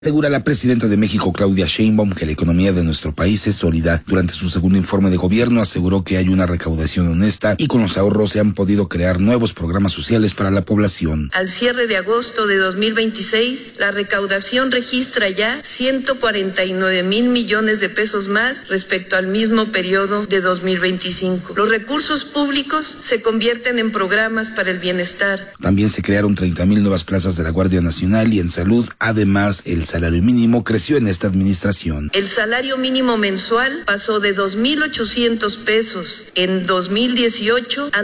Asegura la presidenta de México, Claudia Sheinbaum, que la economía de nuestro país es sólida. Durante su segundo informe de gobierno aseguró que hay una recaudación honesta y con los ahorros se han podido crear nuevos programas sociales para la población. Al cierre de agosto de 2026, la recaudación registra ya 149,000 millones de pesos más respecto al mismo periodo de 2025. Los recursos públicos se convierten en programas para el bienestar. También se crearon 30,000 nuevas plazas de la Guardia Nacional y en salud. Además, el salario mínimo creció en esta administración. El salario mínimo mensual pasó de 2,800 pesos en 2018 a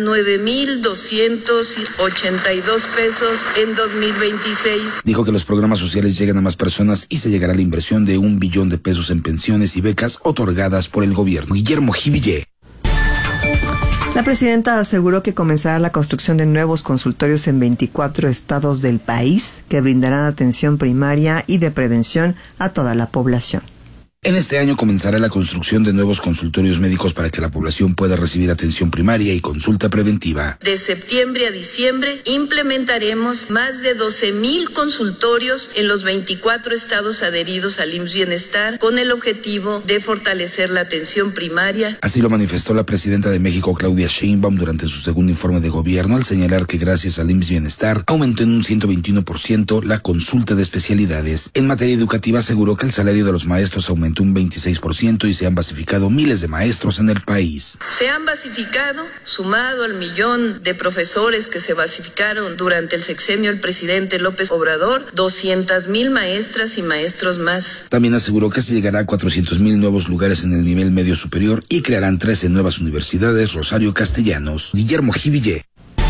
9,282 pesos en 2026. Dijo que los programas sociales llegan a más personas y se llegará a la inversión de 1 billón de pesos en pensiones y becas otorgadas por el gobierno. Guillermo Jiville. La presidenta aseguró que comenzará la construcción de nuevos consultorios en 24 estados del país que brindarán atención primaria y de prevención a toda la población. En este año comenzará la construcción de nuevos consultorios médicos para que la población pueda recibir atención primaria y consulta preventiva. De septiembre a diciembre implementaremos más de 12,000 consultorios en los 24 estados adheridos al IMSS Bienestar con el objetivo de fortalecer la atención primaria. Así lo manifestó la presidenta de México, Claudia Sheinbaum, durante su segundo informe de gobierno, al señalar que gracias al IMSS Bienestar aumentó en un 121% la consulta de especialidades. En materia educativa aseguró que el salario de los maestros aumentó un 26% y se han basificado miles de maestros en el país. Se han basificado, sumado al 1,000,000 de profesores que se basificaron durante el sexenio del presidente López Obrador, 200,000 maestras y maestros más. También aseguró que se llegará a 400,000 nuevos lugares en el nivel medio superior y crearán 13 nuevas universidades Rosario Castellanos. Guillermo Jiville.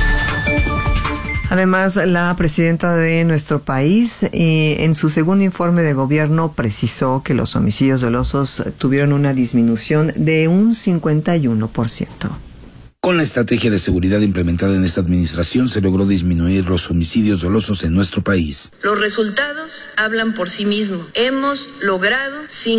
Además, la presidenta de nuestro país, en su segundo informe de gobierno, precisó que los homicidios dolosos tuvieron una disminución de un 51%. Con la estrategia de seguridad implementada en esta administración se logró disminuir los homicidios dolosos en nuestro país. Los resultados hablan por sí mismos. Hemos logrado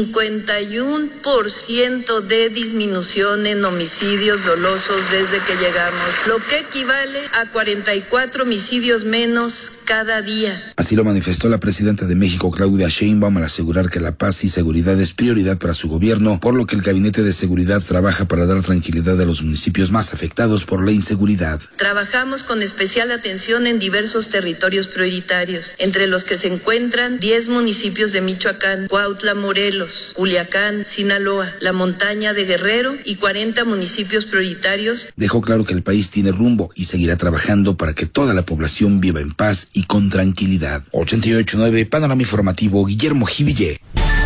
51% de disminución en homicidios dolosos desde que llegamos, lo que equivale a 44 homicidios menos cada día. Así lo manifestó la presidenta de México, Claudia Sheinbaum, al asegurar que la paz y seguridad es prioridad para su gobierno, por lo que el Gabinete de Seguridad trabaja para dar tranquilidad a los municipios más afectados por la inseguridad. Trabajamos con especial atención en diversos territorios prioritarios, entre los que se encuentran 10 municipios de Michoacán, Cuautla, Morelos, Culiacán, Sinaloa, la montaña de Guerrero y 40 municipios prioritarios. Dejó claro que el país tiene rumbo y seguirá trabajando para que toda la población viva en paz y con tranquilidad. 88.9 Panorama Informativo, Guillermo Jiville.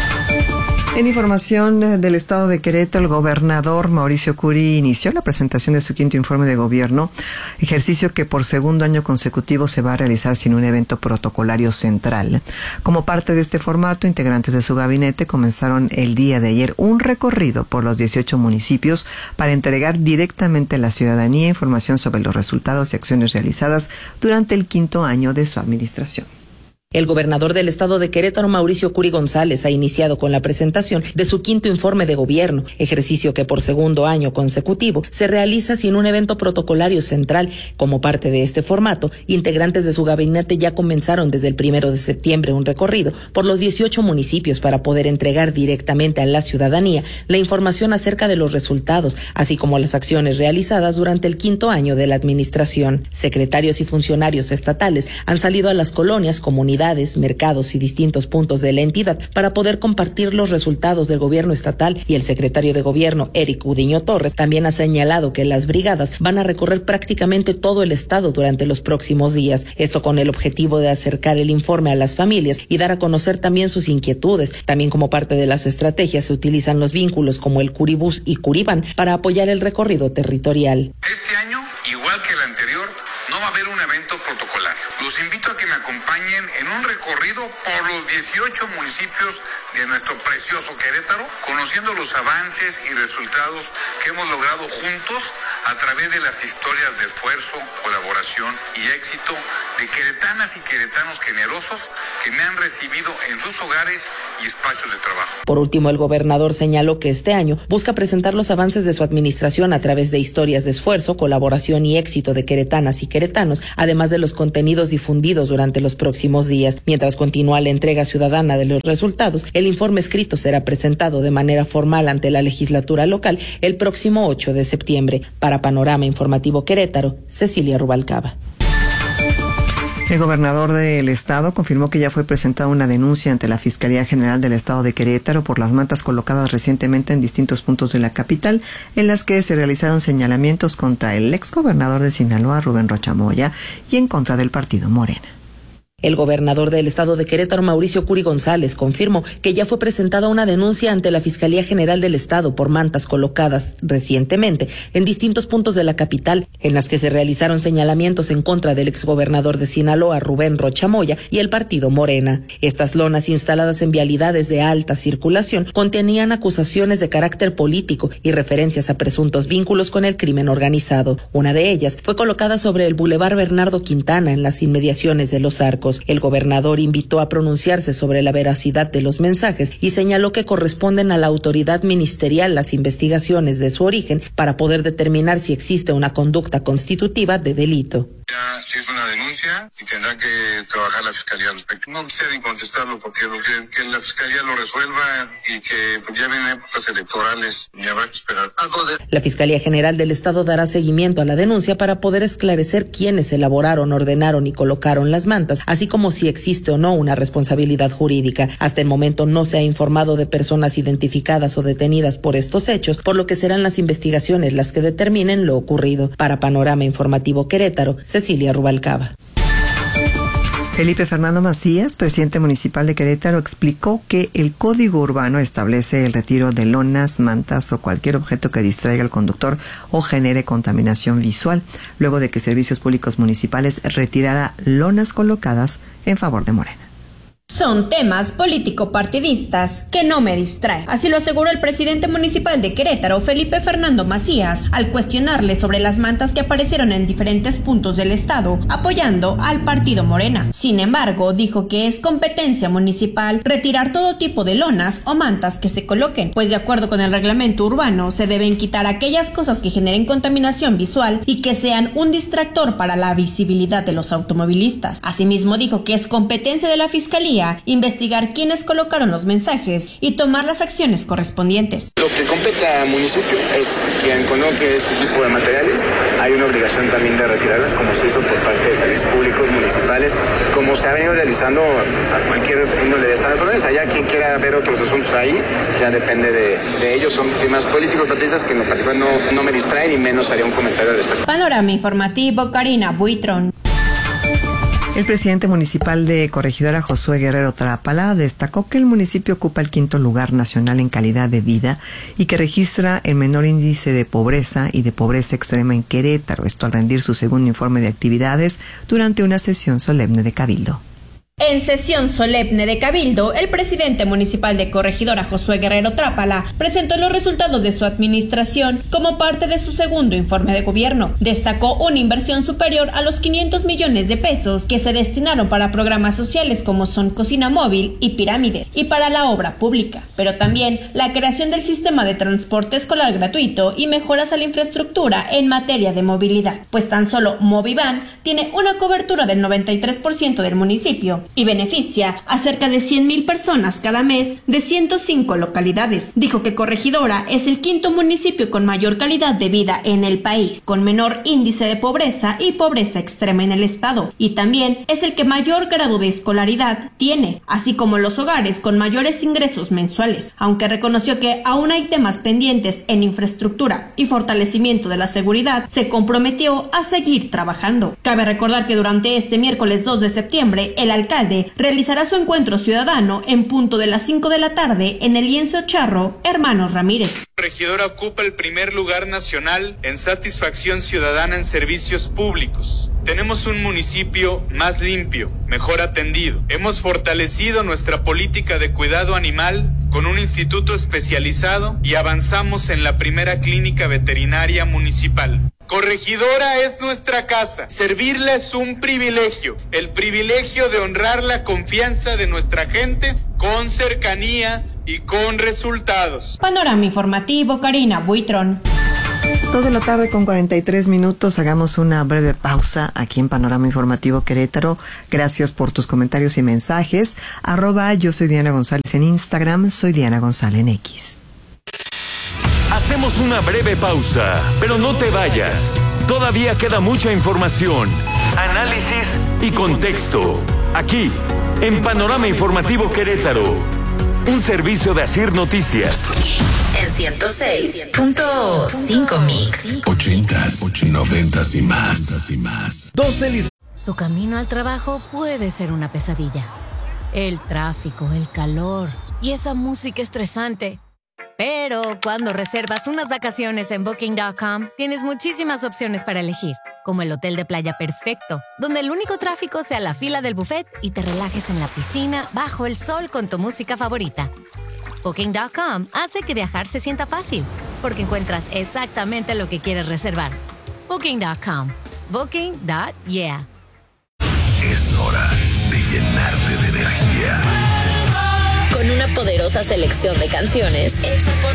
En información del estado de Querétaro, el gobernador Mauricio Curi inició la presentación de su quinto informe de gobierno, ejercicio que por segundo año consecutivo se va a realizar sin un evento protocolario central. Como parte de este formato, integrantes de su gabinete comenzaron el día de ayer un recorrido por los 18 municipios para entregar directamente a la ciudadanía información sobre los resultados y acciones realizadas durante el quinto año de su administración. El gobernador del estado de Querétaro, Mauricio Curi González, ha iniciado con la presentación de su quinto informe de gobierno, ejercicio que por segundo año consecutivo se realiza sin un evento protocolario central. Como parte de este formato, integrantes de su gabinete ya comenzaron desde el 1 de septiembre un recorrido por los 18 municipios para poder entregar directamente a la ciudadanía la información acerca de los resultados, así como las acciones realizadas durante el quinto año de la administración. Secretarios y funcionarios estatales han salido a las colonias, comunidades, mercados y distintos puntos de la entidad para poder compartir los resultados del gobierno estatal, y el secretario de gobierno, Eric Udiño Torres, también ha señalado que las brigadas van a recorrer prácticamente todo el estado durante los próximos días, esto con el objetivo de acercar el informe a las familias y dar a conocer también sus inquietudes. También como parte de las estrategias se utilizan los vínculos como el Curibús y Curivan para apoyar el recorrido territorial. Este año, igual que el anterior, no va a haber un evento protocolario. Los invito a que me acompañen en un recorrido por los 18 municipios de nuestro precioso Querétaro, conociendo los avances y resultados que hemos logrado juntos a través de las historias de esfuerzo, colaboración y éxito de queretanas y queretanos generosos que me han recibido en sus hogares y espacios de trabajo. Por último, el gobernador señaló que este año busca presentar los avances de su administración a través de historias de esfuerzo, colaboración y éxito de queretanas y queretanos, además de los contenidos difundidos durante los próximos días, mientras continúa la entrega ciudadana de los resultados, el informe escrito será presentado de manera formal ante la legislatura local el próximo 8 de septiembre. Para Panorama Informativo Querétaro, Cecilia Rubalcaba. El gobernador del estado confirmó que ya fue presentada una denuncia ante la Fiscalía General del Estado de Querétaro por las mantas colocadas recientemente en distintos puntos de la capital, en las que se realizaron señalamientos contra el exgobernador de Sinaloa, Rubén Rocha Moya, y en contra del partido Morena. El gobernador del estado de Querétaro, Mauricio Curi González, confirmó que ya fue presentada una denuncia ante la Fiscalía General del Estado por mantas colocadas recientemente en distintos puntos de la capital, en las que se realizaron señalamientos en contra del exgobernador de Sinaloa, Rubén Rocha Moya, y el partido Morena. Estas lonas instaladas en vialidades de alta circulación contenían acusaciones de carácter político y referencias a presuntos vínculos con el crimen organizado. Una de ellas fue colocada sobre el Boulevard Bernardo Quintana, en las inmediaciones de Los Arcos. El gobernador invitó a pronunciarse sobre la veracidad de los mensajes y señaló que corresponden a la autoridad ministerial las investigaciones de su origen para poder determinar si existe una conducta constitutiva de delito. Ya se hizo una denuncia y tendrá que trabajar la fiscalía al respecto. No quisiera contestarlo porque que la fiscalía lo resuelva y que ya vienen épocas electorales y habrá que esperar. La Fiscalía General del Estado dará seguimiento a la denuncia para poder esclarecer quiénes elaboraron, ordenaron y colocaron las mantas, así como si existe o no una responsabilidad jurídica. Hasta el momento no se ha informado de personas identificadas o detenidas por estos hechos, por lo que serán las investigaciones las que determinen lo ocurrido. Para Panorama Informativo Querétaro, Cecilia Rubalcaba. Felipe Fernando Macías, presidente municipal de Querétaro, explicó que el Código Urbano establece el retiro de lonas, mantas o cualquier objeto que distraiga al conductor o genere contaminación visual, luego de que Servicios Públicos Municipales retirara lonas colocadas en favor de Morena. Son temas político-partidistas que no me distraen. Así lo aseguró el presidente municipal de Querétaro, Felipe Fernando Macías, al cuestionarle sobre las mantas que aparecieron en diferentes puntos del estado, apoyando al partido Morena. Sin embargo, dijo que es competencia municipal retirar todo tipo de lonas o mantas que se coloquen, pues de acuerdo con el reglamento urbano, se deben quitar aquellas cosas que generen contaminación visual y que sean un distractor para la visibilidad de los automovilistas. Asimismo, dijo que es competencia de la Fiscalía investigar quiénes colocaron los mensajes y tomar las acciones correspondientes. Lo que compete al municipio es quien coloque este tipo de materiales. Hay una obligación también de retirarlas, como se hizo por parte de servicios públicos municipales, como se ha venido realizando a cualquier índole de esta naturaleza. Ya quien quiera ver otros asuntos ahí, ya depende de ellos. Son temas políticos partidistas que en lo particular no me distraen y menos haría un comentario al respecto. Panorama Informativo, Karina Buitrón. El presidente municipal de Corregidora, Josué Guerrero Trápala, destacó que el municipio ocupa el 5º lugar nacional en calidad de vida y que registra el menor índice de pobreza y de pobreza extrema en Querétaro, esto al rendir su segundo informe de actividades durante una sesión solemne de Cabildo. En sesión solemne de Cabildo, el presidente municipal de Corregidora, Josué Guerrero Trápala, presentó los resultados de su administración como parte de su segundo informe de gobierno. Destacó una inversión superior a los 500 millones de pesos que se destinaron para programas sociales como son Cocina Móvil y Pirámide, y para la obra pública, pero también la creación del sistema de transporte escolar gratuito y mejoras a la infraestructura en materia de movilidad, pues tan solo Movivan tiene una cobertura del 93% del municipio y beneficia a cerca de 100,000 personas cada mes de 105 localidades. Dijo que Corregidora es el 5º municipio con mayor calidad de vida en el país, con menor índice de pobreza y pobreza extrema en el estado, y también es el que mayor grado de escolaridad tiene, así como los hogares con mayores ingresos mensuales, aunque reconoció que aún hay temas pendientes en infraestructura y fortalecimiento de la seguridad, se comprometió a seguir trabajando. Cabe recordar que durante este miércoles 2 de septiembre, el alcalde realizará su encuentro ciudadano en punto de las 5 de la tarde en el lienzo Charro Hermanos Ramírez. Corregidora ocupa el primer lugar nacional en satisfacción ciudadana en servicios públicos. Tenemos un municipio más limpio, mejor atendido. Hemos fortalecido nuestra política de cuidado animal con un instituto especializado y avanzamos en la primera clínica veterinaria municipal. Corregidora es nuestra casa. Servirla es un privilegio. El privilegio de honrar la confianza de nuestra gente con cercanía y con resultados. Panorama Informativo, Karina Buitrón. 2 de la tarde con 43 minutos. Hagamos una breve pausa aquí en Panorama Informativo Querétaro. Gracias por tus comentarios y mensajes. @ yo soy Diana González en Instagram, soy Diana González en X. Hacemos una breve pausa, pero no te vayas. Todavía queda mucha información, análisis y contexto. Aquí, en Panorama Informativo Querétaro. Un servicio de Asir Noticias. En 106.5 Mix. 80s, 90s y más. 12 Tu camino al trabajo puede ser una pesadilla. El tráfico, el calor y esa música estresante. Pero cuando reservas unas vacaciones en Booking.com, tienes muchísimas opciones para elegir, como el hotel de playa perfecto, donde el único tráfico sea la fila del buffet y te relajes en la piscina bajo el sol con tu música favorita. Booking.com hace que viajar se sienta fácil, porque encuentras exactamente lo que quieres reservar. Booking.com. Booking.yeah. Es hora de llenarte de energía. Con una poderosa selección de canciones hecha por